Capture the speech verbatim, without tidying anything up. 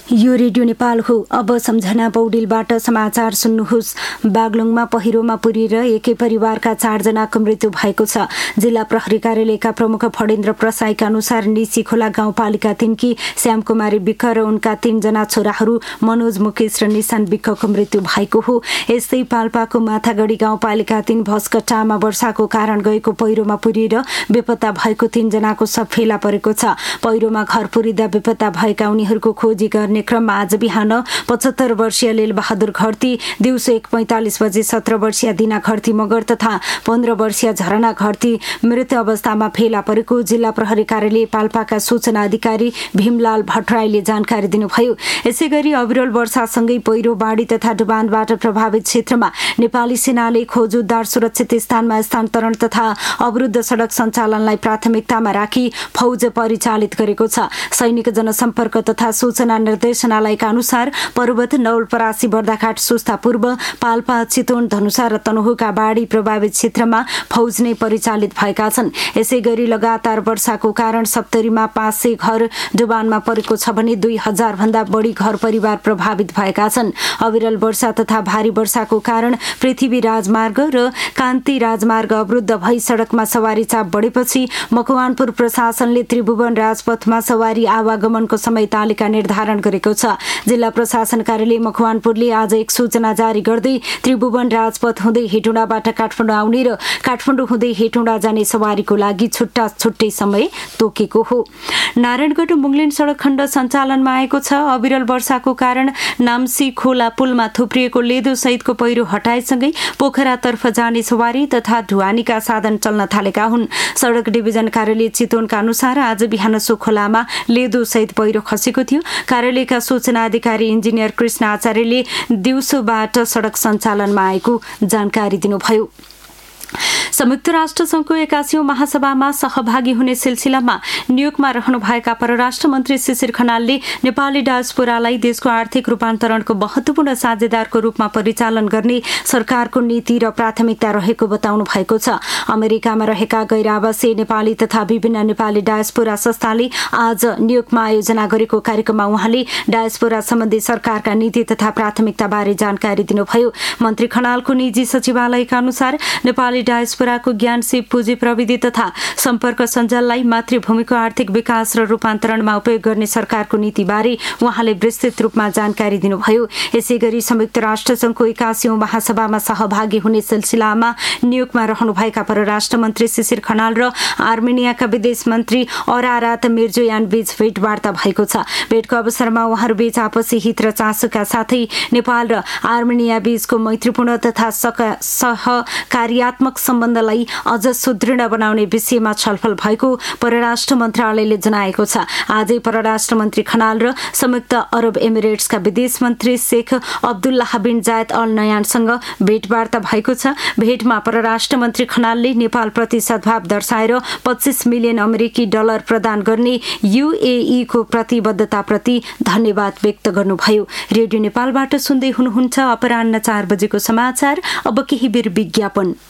यो रेडियो नेपाल हो। अब सम्झना पौडेलबाट समाचार सुन्नुहोस्। बागलुङमा पहिरोमा पुरेर एकै परिवारका चारजनाको मृत्यु भएको छ। जिल्ला प्रहरी कार्यालयका प्रमुख फणेन्द्र प्रसाईका अनुसार निसी खोला गाउँपालिका तीनकी श्यामकुमारी विक्क र उनका तीनजना छोराहरू मनोज, मुकेश र निशान विक्कको मृत्यु भएको हो। यस्तै पाल्पाको माथागढी गाउँपालिका तीन भस्कटामा वर्षाको कारण गएको पहिरोमा पुरेर बेपत्ता भएको तीनजनाको शव फेला परेको छ। पहिरोमा घर पुरिँदा बेपत्ता भएका उनीहरूको खोजी गर्ने क्रममा आज बिहान पचहत्तर वर्षीय लेल बहादुर घरती, दिउँसो एक पैंतालिस बजे सत्र वर्षीय दिना घरती मगर तथा पन्ध्र वर्षीय झरना घरती मृत अवस्थामा फेला परेको जिल्ला प्रहरी कार्यालय पाल्पाका सूचना अधिकारी भीमलाल भट्टराईले जानकारी दिनुभयो। यसै गरी अविरल वर्षासँगै पहिरो, बाढी तथा डुबानबाट प्रभावित क्षेत्रमा नेपाली सेनाले खोज उद्धार सुरक्षित स्थानमा स्थानान्तरण तथा अवरुद्ध सडक सञ्चालनलाई प्राथमिकतामा राखी फौज परिचालित गरेको छ। सैनिक जनसम्पर्क तथा सूचना निर्देशनालयका अनुसार पर्वत, नवलपरासी, बर्दाघाट, सुस्ता पूर्व, पाल्पा, चितवन, धनुषा र तनहुका बाढी प्रभावित क्षेत्रमा फौज नै परिचालित भएका छन्। यसै गरी लगातार वर्षाको कारण सप्तरीमा पाँच सय घर डुबानमा परेको छ भने दुई हजार भन्दा बढी घर परिवार प्रभावित भएका छन्। अविरल वर्षा तथा भारी वर्षाको कारण पृथ्वी राजमार्ग र कान्ति राजमार्ग अवरुद्ध भई सडकमा सवारी चाप बढेपछि मकवानपुर प्रशासनले त्रिभुवन राजपथमा सवारी आवागमनको समय तालिका निर्धारण गरेको छ। जिल्ला प्रशासन कार्यालय मकवानपुरले आज एक सूचना जारी गर्दै त्रिभुवन राजपथ हुँदै हेटौँडाबाट काठमाडौँ आउने र काठमाडौँ हुँदै हेटौँडा जाने सवारीको लागि छुट्टा छुट्टै समय तोकेको हो। नारायणगढ मुङलिन सडक खण्ड सञ्चालनमा आएको छ। अविरल वर्षाको कारण नाम्सी खोला पुलमा थुप्रिएको लेदो सहितको पहिरो हटाएसँगै पोखरातर्फ जाने सवारी तथा ढुवानीका साधन चल्न थालेका हुन्। सडक डिभिजन कार्यालय चितवनका अनुसार आज बिहान सो खोलामा लेदो सहित पहिरो खसेको थियो। कार्यालयका सूचना अधिकारी इन्जिनियर कृष्ण आचार्यले दिउँसोबाट सडक सञ्चालनमा आएको जानकारी दिनुभयो। संयुक्त राष्ट्र संघको एकासीौं महासभामा सहभागी हुने सिलसिलामा न्युयोर्कमा रहनुभएका परराष्ट्र मन्त्री शिशिर खनालले नेपाली डायस्पोरालाई देशको आर्थिक रूपान्तरणको महत्वपूर्ण साझेदारको रूपमा परिचालन गर्ने सरकारको नीति र प्राथमिकता रहेको बताउनु भएको छ। अमेरिकामा रहेका गैर आवासीय नेपाली तथा विभिन्न नेपाली डायस्पोरा संस्थाले आज न्युयोर्कमा आयोजना गरेको कार्यक्रममा उहाँले डायस्पोरा सम्बन्धी सरकारका नीति तथा प्राथमिकताबारे जानकारी दिनुभयो। मन्त्री खनालको निजी सचिवालयका अनुसार नेपाली डायस्पोराको ज्ञान, सिप, पुँजी, प्रविधि तथा सम्पर्क सञ्जाललाई मातृभूमिको आर्थिक विकास र रूपान्तरणमा उपयोग गर्ने सरकारको नीतिबारे उहाँले विस्तृत रूपमा जानकारी दिनुभयो। यसै गरी संयुक्त राष्ट्र संघको एकासीौं महासभामा सहभागी हुने सिलसिलामा न्युयोर्कमा रहनुभएका परराष्ट्र मन्त्री शिशिर खनाल र आर्मेनियाका विदेश मन्त्री अरारात मिर्जोयान बीच भेटवार्ता भएको छ। भेटको अवसरमा उहाँहरूबीच आपसी हित र चासोका साथै नेपाल र आर्मेनिया बीचको मैत्रीपूर्ण तथा सहकार्यात्मक सम्बन्धलाई अझ सुदृढ बनाउने विषयमा छलफल भएको परराष्ट्र मन्त्रालयले जनाएको छ। आजै परराष्ट्र मन्त्री खनाल र संयुक्त अरब एमिरेट्सका विदेश मन्त्री शेख अब्दुल्लाह बिन जायद अल नयानसँग भेटवार्ता भएको छ। भेटमा परराष्ट्र मन्त्री खनालले नेपालप्रति सद्भाव दर्शाएर पच्चीस मिलियन अमेरिकी डलर प्रदान गर्ने यूएई को प्रतिबद्धताप्रति धन्यवाद व्यक्त गर्नुभयो। रेडियो नेपालबाट सुन्दै हुनुहुन्छ अपराह्न चार बजेको समाचार। अब केही बेर विज्ञापन।